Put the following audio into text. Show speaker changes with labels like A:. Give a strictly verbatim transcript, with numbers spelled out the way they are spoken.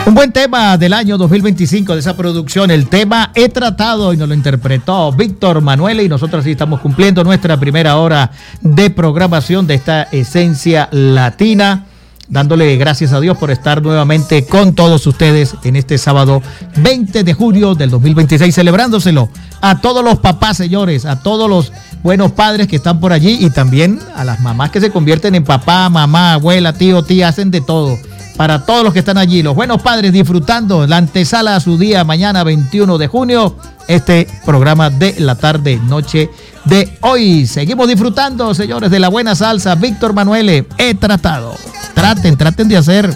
A: Un buen tema del año dos mil veinticinco de esa producción, el tema He Tratado, y nos lo interpretó Víctor Manuel, y nosotros sí estamos cumpliendo nuestra primera hora de programación de esta esencia latina, dándole gracias a Dios por estar nuevamente con todos ustedes en este sábado veinte de julio del dos mil veintiséis, celebrándoselo a todos los papás, señores, a todos los buenos padres que están por allí, y también a las mamás que se convierten en papá, mamá, abuela, tío, tía, hacen de todo. Para todos los que están allí, los buenos padres disfrutando la antesala a su día mañana veintiuno de junio, este programa de la tarde, noche de hoy. Seguimos disfrutando, señores, de la buena salsa. Víctor Manuel, He Tratado. Traten, traten de hacer